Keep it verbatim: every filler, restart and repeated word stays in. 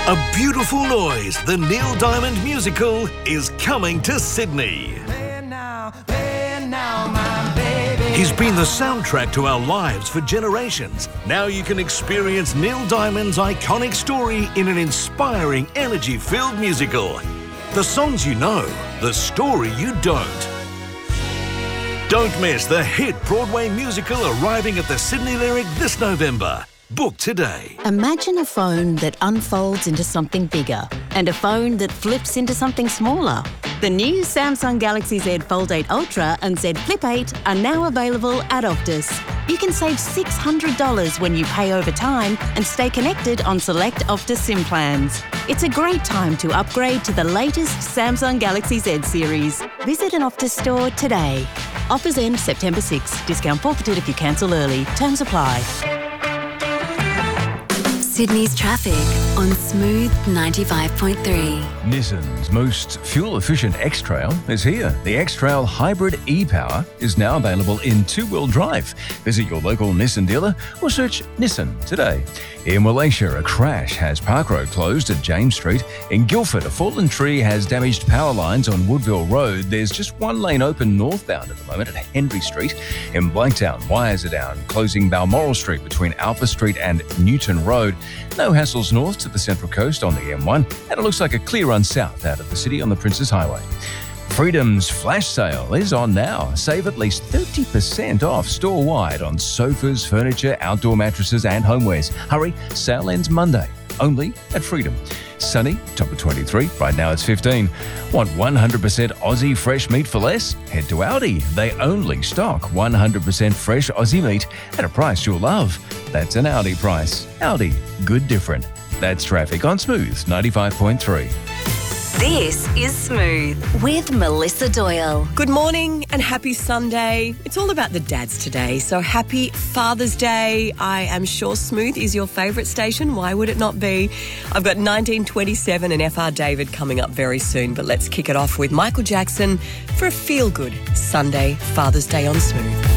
A Beautiful Noise, the Neil Diamond musical, is coming to Sydney. He's been the soundtrack to our lives for generations. Now you can experience Neil Diamond's iconic story in an inspiring, energy-filled musical. The songs you know, the story you don't. Don't miss the hit Broadway musical arriving at the Sydney Lyric this November. Book today. Imagine a phone that unfolds into something bigger and a phone that flips into something smaller. The new Samsung Galaxy Z Fold eight Ultra and Z Flip eight are now available at Optus. You can save six hundred dollars when you pay over time and stay connected on select Optus SIM plans. It's a great time to upgrade to the latest Samsung Galaxy Z series. Visit an Optus store today. Offers end September sixth. Discount forfeited if you cancel early. Terms apply. Sydney's traffic on Smooth ninety-five point three. Nissan's most fuel-efficient X-Trail is here. The X-Trail Hybrid e-Power is now available in two-wheel drive. Visit your local Nissan dealer or search Nissan today. In Malaysia, a crash has Park Road closed at James Street. In Guildford, a fallen tree has damaged power lines on Woodville Road. There's just one lane open northbound at the moment at Henry Street. In Blanktown, wires are down, closing Balmoral Street between Alpha Street and Newton Road. No hassles north to the Central Coast on the M one, and it looks like a clear run south out of the city on the Princes Highway. Freedom's flash sale is on now. Save at least thirty percent off store-wide on sofas, furniture, outdoor mattresses and homewares. Hurry, sale ends Monday, only at Freedom. Sunny, top of twenty-three. Right now it's fifteen. Want one hundred percent Aussie fresh meat for less? Head to Aldi. They only stock one hundred percent fresh Aussie meat at a price you'll love. That's an Aldi price. Aldi, good different. That's traffic on Smooth ninety-five point three. This is Smooth with Melissa Doyle. Good morning and happy Sunday. It's all about the dads today, so happy Father's Day. I am sure Smooth is your favourite station. Why would it not be? I've got nineteen twenty-seven and F R David coming up very soon, but let's kick it off with Michael Jackson for a feel-good Sunday Father's Day on Smooth.